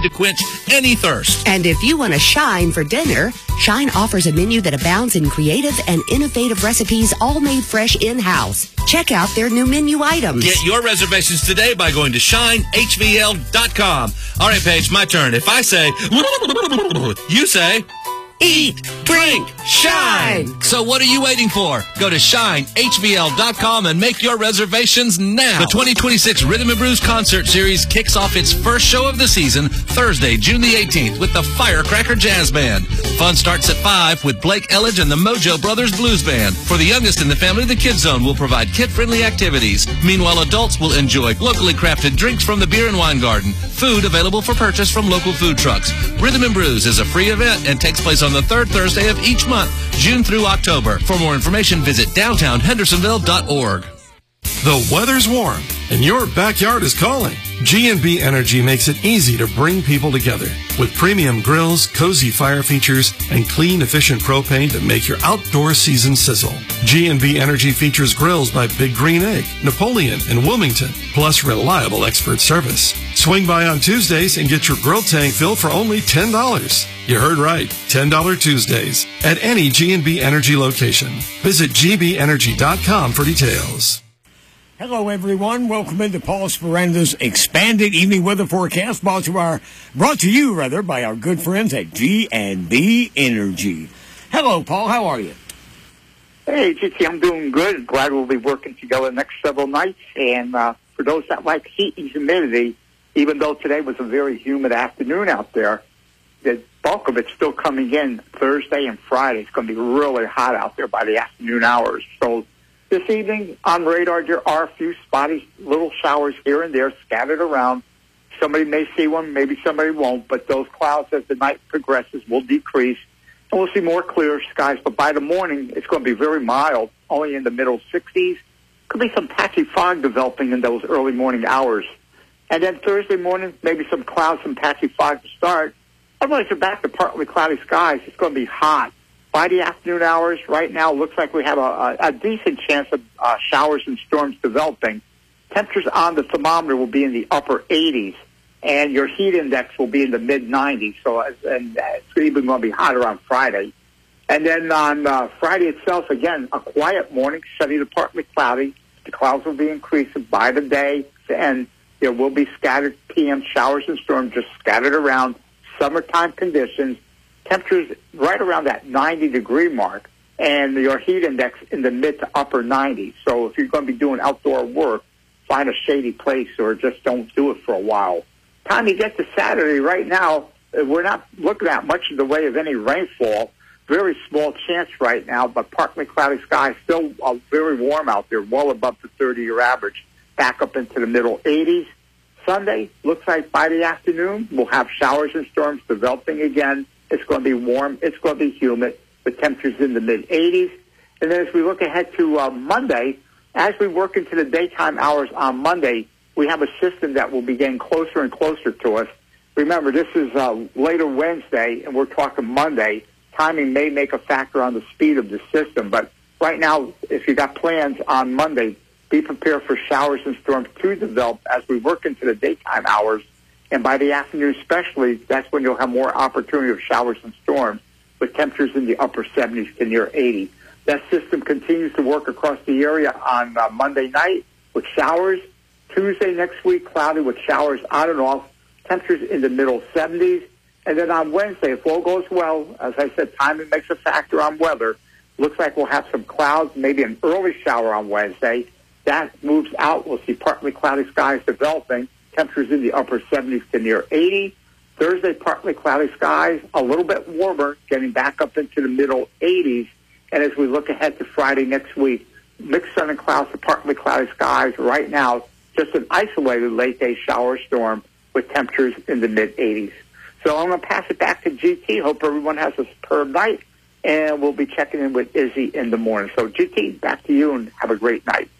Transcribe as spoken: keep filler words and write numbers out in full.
to quench any thirst. And if you want to shine for dinner, Shine offers a menu that abounds in creative and innovative recipes, all made fresh in-house. Check out their new menu items. Get your reservations today by going to shine h v l dot com. All right, Paige, my turn. If I say, you say, eat, drink, shine. So what are you waiting for? Go to shine h v l dot com and make your reservations now. The twenty twenty-six Rhythm and Blues Concert Series kicks off its first show of the season Thursday, June the eighteenth with the Firecracker Jazz Band. Fun starts at five with Blake Elledge and the Mojo Brothers Blues Band. For the youngest in the family, the Kids Zone will provide kid-friendly activities. Meanwhile, adults will enjoy locally crafted drinks from the Beer and Wine Garden. Food available for purchase from local food trucks. Rhythm and Brews is a free event and takes place on the third Thursday of each month, June through October. For more information, visit downtown hendersonville dot org. The weather's warm and your backyard is calling. G and B Energy makes it easy to bring people together with premium grills, cozy fire features, and clean, efficient propane to make your outdoor season sizzle. G and B Energy features grills by Big Green Egg, Napoleon, and Wilmington, plus reliable expert service. Swing by on Tuesdays and get your grill tank filled for only ten dollars. You heard right, ten dollars Tuesdays at any G and B Energy location. Visit g b energy dot com for details. Hello, everyone. Welcome into Paul Speranda's expanded evening weather forecast, brought to our, brought to you rather by our good friends at G and B Energy. Hello, Paul. How are you? Hey, G T, I'm doing good. Glad we'll be working together the next several nights. And uh, for those that like heat and humidity, even though today was a very humid afternoon out there, the bulk of it's still coming in Thursday and Friday. It's going to be really hot out there by the afternoon hours. So this evening on radar, there are a few spotty little showers here and there scattered around. Somebody may see one, maybe somebody won't, but those clouds as the night progresses will decrease. And we'll see more clear skies, but by the morning, it's going to be very mild, only in the middle sixties. Could be some patchy fog developing in those early morning hours. And then Thursday morning, maybe some clouds, some patchy fog to start. Otherwise, you're back to partly cloudy skies. It's going to be hot. By the afternoon hours, right now, it looks like we have a, a, a decent chance of uh, showers and storms developing. Temperatures on the thermometer will be in the upper eighties, and your heat index will be in the mid nineties. So, and it's even going to be hotter on Friday. And then on uh, Friday itself, again, a quiet morning, sunny to partly cloudy. The clouds will be increasing by the day, and there will be scattered P M showers and storms just scattered around. Summertime conditions. Temperatures right around that ninety degree mark, and your heat index in the mid to upper nineties. So if you're going to be doing outdoor work, find a shady place or just don't do it for a while. Time you get to Saturday, right now, we're not looking at much in the way of any rainfall. Very small chance right now, but partly cloudy skies, still uh, very warm out there, well above the thirty-year average, back up into the middle eighties. Sunday, looks like by the afternoon, we'll have showers and storms developing again. It's going to be warm. It's going to be humid. The temperatures in the mid eighties. And then as we look ahead to uh, Monday, as we work into the daytime hours on Monday, we have a system that will be getting closer and closer to us. Remember, this is uh, later Wednesday, and we're talking Monday. Timing may make a factor on the speed of the system, but right now, if you got plans on Monday, be prepared for showers and storms to develop as we work into the daytime hours. And by the afternoon especially, that's when you'll have more opportunity of showers and storms with temperatures in the upper seventies to near eighty. That system continues to work across the area on uh, Monday night with showers. Tuesday next week, cloudy with showers on and off, temperatures in the middle seventies. And then on Wednesday, if all goes well, as I said, timing makes a factor on weather. Looks like we'll have some clouds, maybe an early shower on Wednesday. That moves out. We'll see partly cloudy skies developing. Temperatures in the upper seventies to near eighty. Thursday, partly cloudy skies, a little bit warmer, getting back up into the middle eighties. And as we look ahead to Friday next week, mixed sun and clouds to partly cloudy skies. Right now, just an isolated late-day shower storm with temperatures in the mid-eighties. So I'm going to pass it back to G T. Hope everyone has a superb night, and we'll be checking in with Izzy in the morning. So, G T, back to you, and have a great night.